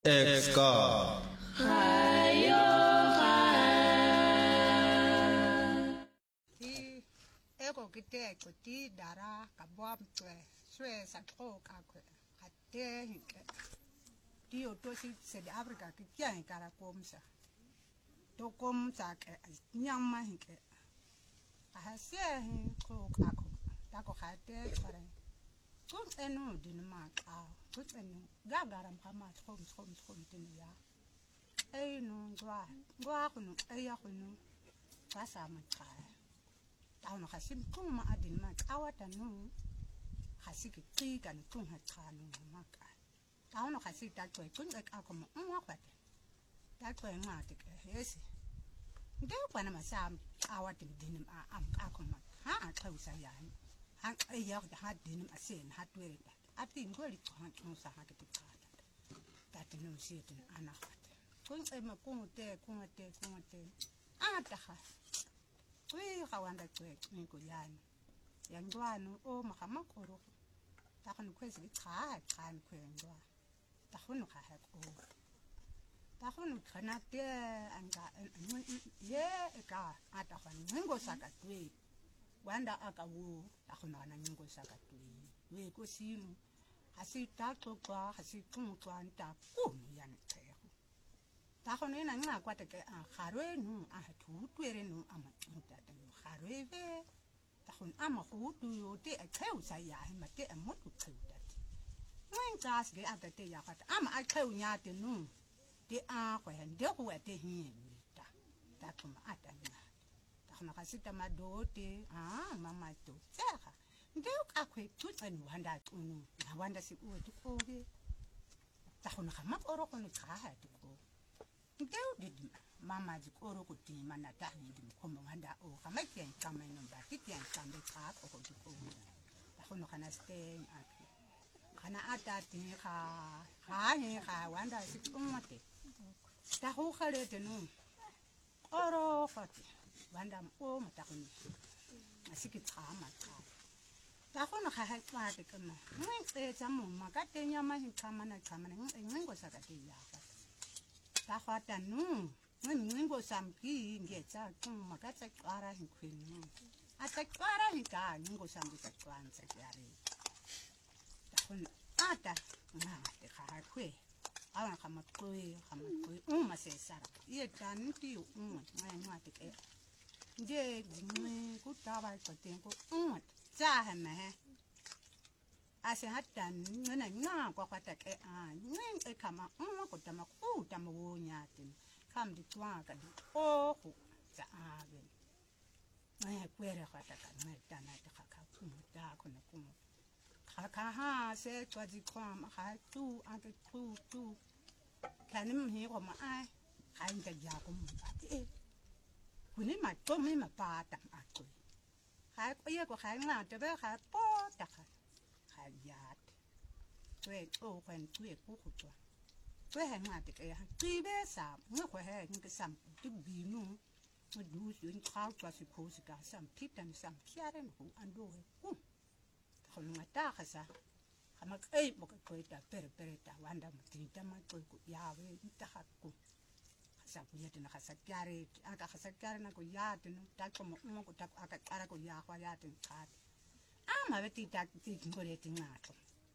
Eka. Hayo ha. Ego kite kuti dara kabwam twe swe sakho kakwe ate hinke ti otosi se de Afrika ki kya hinkara komsa to komsa ke nyamma hinke ahase hin ko kako tako khate kare kun enu dinma ka kun enu gagaram kama khom tinya ay no gwa kunu ay kunu kasa makaya tawno khasim kuma adin ma awata no khasiki qigan kun hatkanu maka tawno khasi takwe kun ek akoma kwate takwe ngate ke hesi nde kwana masam awatin dinim am akoma ha atlausa yani ha ayo ha dinim asen hatwere ati ngoli kan sa hakati kata tatino sitin anakhate kun ema kunte ata kha Wih kawan dak minggu yani, yang dua nu mahkamah korup, takkan kue sedikit kan kue yang dua, takkan nu kahek takkan nu kena dia angka ye eka ada kan minggu sakat kue, wanda akawu takkan ana minggu sakat kue ku sinu, hasil tak tukwa hasil tungkwan tak yani teh. Takon ina nga kwate ke kharwe nu tu twere nu ama mutata nu kharwe ve takon ama khutu yo te akheu sa ya ma te amotu kheuta ngin gas ge ata te ya kwata ama akheu nya te nu te a kwa hande ku ate hin ta takon ata na takon ka sita ma do te mama to tsaka ndeu ka khwe tu tsanu handa tunu na wanda si u tu ko ge takon ka ma oro ko ni kha ha tu ko Ndeu di mama di koro kuti mana tahi di komo handa o kama kian kama nomba kian kama tak o di ko tahono kana stay aki kana ata ti ha wanda si umate tahu khale tenu oro fati wanda o matakuni asiki tsama tahono ha kwate kana ngwe tsamu makate nyama hi kama na ngwe sakate ya Tahata nu, ningo sampi ngetsa makatsa kwara hinkwenu. Ata kwara hinka ningo sampi kwanza yari. Tahun ata te kharakwe. Awan kama kwe masesara. Ye tanti ngate ke. Nge ngwe kutaba kwatengo tsaha ase hatan ngana nga kwa kwata ke ngwe kama kutama kutama wonyatin kam di twaka di ohu za ave ngwe kwere kwata ka ngwe tana ta kaka kumuta kuna kumu kaka ha se twazi kwama ha tu ake tu kanim hi ko ma ai kain ta ja ko mu kuni ma to mi ma pa ta akui ha ko ye ko ha nga te be ha po ta ka yat tue kwen tue kutwa tue ngate ke tibe sa ngwe he ngke sam tu binu du yun khau twa si phosi ka sam titan sam kiaren hu ando he khol ngata khasa khamak ei bok ko ta pere ta wanda mtinta ma ko yawe ta hakku khasa ku yete na khasa kiare aka khasa kiare na ko yate no ta ko mo ko ta aka ara ko ya kwa yate khat ama beti tak ti ngore ti ngato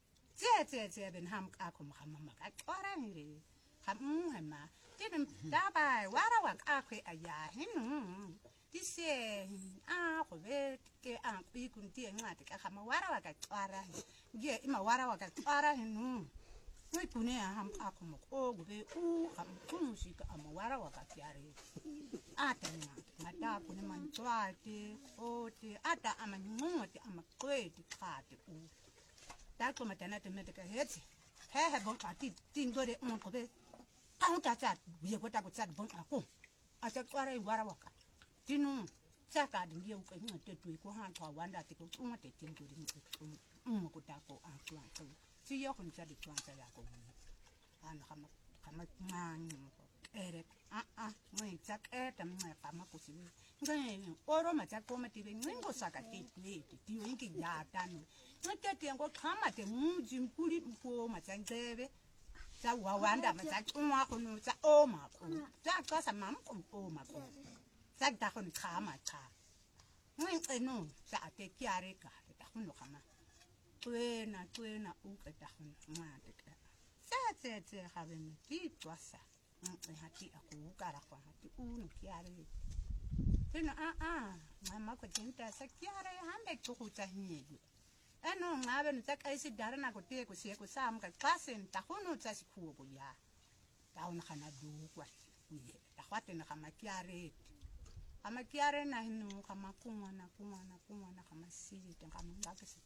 tse ben ham ka ko mama ka ora ngire ham hama tin dabai wara wa ka kwe aya hinu ti se ko be ke ku kun ti ngate ka khama wara wa ka ora ge ima wara wa ka ora hinu we kune ham ka ko mo ko be ham kun si ka ama wara wa ka tiare ata ngata kune man twate ote ata ama ngote ama kweti khate tako matana te meteka heti he bon ati tingore ko be ta ye ko ta ko tsat bon ako ata kwara wara waka tinu tsaka dingie ko ngote tu ko han kwa wanda te ko ngote tingore ko ta ko akwa ko si yo ko tsadi twanza ya ko ana kama mangi ere mwe tsak eta mwe kama kusiwe ngai oro matsak ko matibe ngo saka ti ti inki ya tanu ngate ngo kama te muji mpuli mpo matsangebe za wawanda ma za unwa kunu za oma ku za ka sa mam ku oma ku za da kun khama kha ngi no za te kiare ka ta kun khama twena u ka ta kun ma te ka se habe mi ti twasa ngi hati aku ka ra kwa hati unu kiare tena mama ko tinta sa kiare hande ku ta hi ano ngabe nitaka isi darana ko te ko sie ko sam ka klasen ta hono tsa si ku ko ya ta ona kana du kwa ye ta kwate na kama kiare na hinu kama kumana kama si te kama ngaka si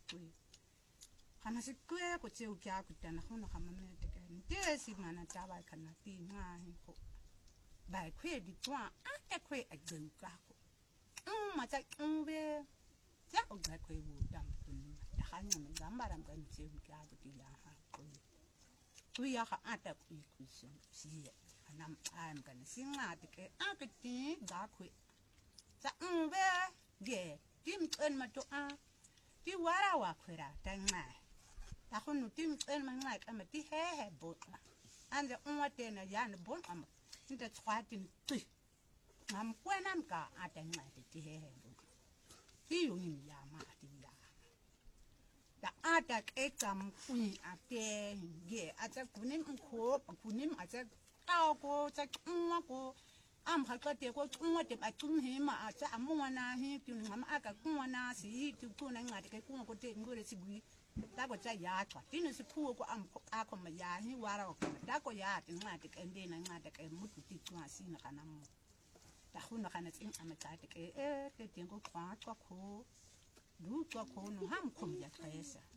kwe ko tse u kya ko tana hono kama me te ka nte si mana ta ba kana ti nga ko ba kwe di twa a kwe a geu ka ko ma ta be ya o ba kwe bu dam hanya menggambar amkan sehingga aku tidak aku ya ada kuisin sih anam am kan singa tike aku tidak aku tak ge tim mato ti warawa kwera tanga takunu tim mangai amati he bot ande umate na yan bon am inte twatin tu ngam kwenam ka atanga ti he bot ti yungin ya ma ti ya da ada ekam kui ate ge ata kunim ko kunim ata tao ko ta ko am halka te ko te ba tum he ma ata amwana he tu ngam aka kuna si tu kuna ngati ke kuna ko te ngore si gui ta ko cha ya twa tinu si ku ko am ako ma ya hi wara ko da ko ya ti ngati ke ende na ngati ke mutu ti twa si na kana mo ta huna kana tin amata te ke te tengo kwa ko du ko no ham kum ya kesa